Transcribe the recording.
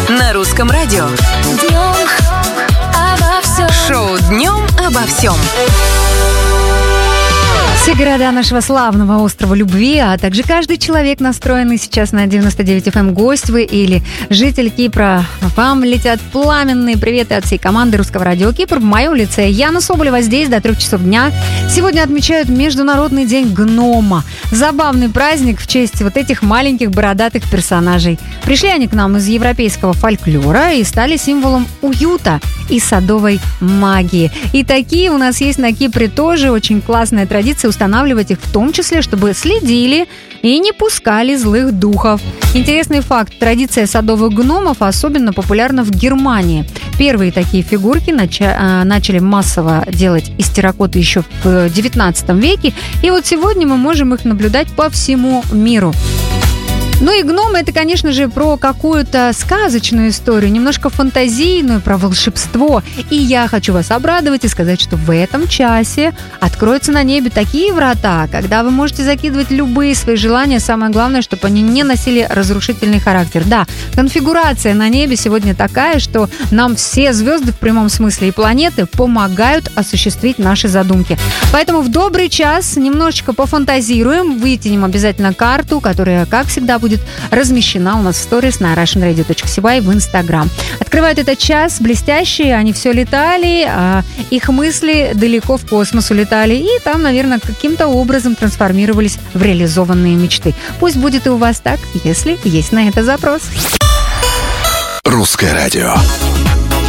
На русском радио. Днем обо всем. Шоу «Днем обо всем». Все города нашего славного острова любви, а также каждый человек, настроенный сейчас на 99 FM, гость вы или житель Кипра, вам летят пламенные приветы от всей команды Русского радио Кипр. В моем лице Яна Соболева здесь до 3 часов дня. Сегодня отмечают Международный день гнома. Забавный праздник в честь вот этих маленьких бородатых персонажей. Пришли они к нам из европейского фольклора и стали символом уюта и садовой магии. И такие у нас есть на Кипре тоже. Очень классная традиция устанавливать их, в том числе, чтобы следили и не пускали злых духов. Интересный факт. Традиция садовых гномов особенно популярна в Германии. Первые такие фигурки начали массово делать из терракоты еще в 19 веке. И вот сегодня мы можем их наблюдать по всему миру. Ну и гномы — это, конечно же, про какую-то сказочную историю, немножко фантазийную, про волшебство. И я хочу вас обрадовать и сказать, что в этом часе откроются на небе такие врата, когда вы можете закидывать любые свои желания. Самое главное, чтобы они не носили разрушительный характер. Да, конфигурация на небе сегодня такая, что нам все звезды в прямом смысле и планеты помогают осуществить наши задумки. Поэтому в добрый час немножечко пофантазируем, вытянем обязательно карту, которая, как всегда, будет размещена у нас в сторис на russianradio.cy в Instagram. Открывают этот час блестящие, они все летали, а их мысли далеко в космос улетали, и там, наверное, каким-то образом трансформировались в реализованные мечты. Пусть будет и у вас так, если есть на это запрос. Русское радио.